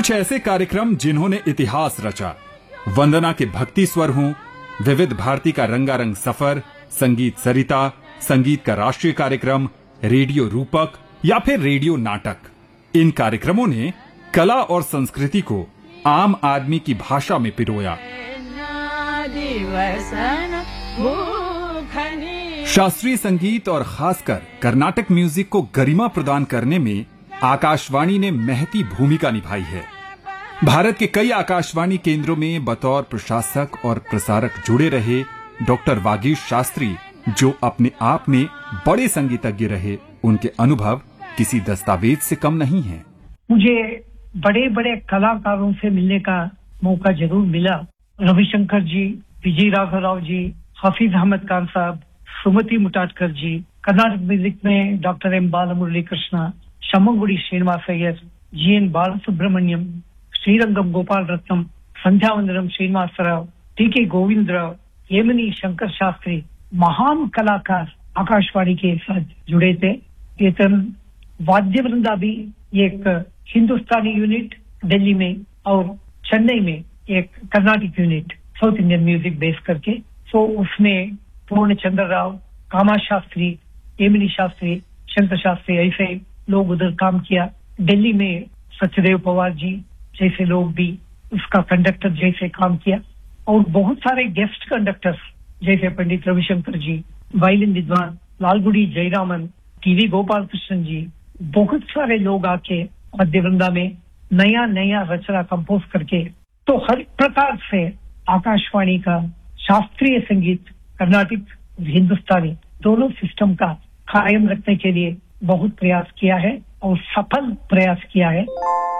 कुछ ऐसे कार्यक्रम जिन्होंने इतिहास रचा, वंदना के भक्ति स्वर हों, विविध भारती का रंगारंग सफर, संगीत सरिता, संगीत का राष्ट्रीय कार्यक्रम, रेडियो रूपक या फिर रेडियो नाटक। इन कार्यक्रमों ने कला और संस्कृति को आम आदमी की भाषा में पिरोया। शास्त्रीय संगीत और खासकर कर्नाटक म्यूजिक को गरिमा प्रदान करने में आकाशवाणी ने महती भूमिका निभाई है। भारत के कई आकाशवाणी केंद्रों में बतौर प्रशासक और प्रसारक जुड़े रहे डॉक्टर वागीश शास्त्री, जो अपने आप में बड़े संगीतज्ञ रहे, उनके अनुभव किसी दस्तावेज से कम नहीं है। मुझे बड़े बड़े कलाकारों से मिलने का मौका जरूर मिला। रविशंकर जी, विजय राघव राव जी, हाफिज अहमद खान साहब, सुमति मुटाटकर जी, कर्नाटक म्यूजिक में doctor M Balamurali Krishna, शम्मगुड़ी Srinivas Iyer, GN. Balasubrahmanyam, Srirangam Gopal Ratnam, संध्यावंदनम Srinivasrao, TK. Govindrao, येमनी Shankar Shastri, महान कलाकार आकाशवाणी के साथ जुड़े थे। कीर्तन वाद्य वृंदा भी एक हिंदुस्तानी यूनिट दिल्ली में और चेन्नई में एक Karnataka unit south Indian music bass करके, तो उसमें पूर्ण चंद्र राव, कामा शास्त्री, येमनी शास्त्री, शंकर शास्त्री, ऐसे लोग उधर काम किया। दिल्ली में सत्यदेव पवार जी जैसे लोग भी उसका कंडक्टर जैसे काम किया, और बहुत सारे गेस्ट कंडक्टर्स जैसे पंडित रविशंकर जी, वायलिन विद्वान लालगुड़ी जयरामन, टीवी गोपाल कृष्णन जी, बहुत सारे लोग आके वाद्य वृंदा में नया नया रचना कंपोज करके, तो हर प्रकार से आकाशवाणी का शास्त्रीय संगीत, कर्नाटक, हिंदुस्तानी दोनों सिस्टम का कायम रखने के लिए बहुत प्रयास किया है और सफल प्रयास किया है।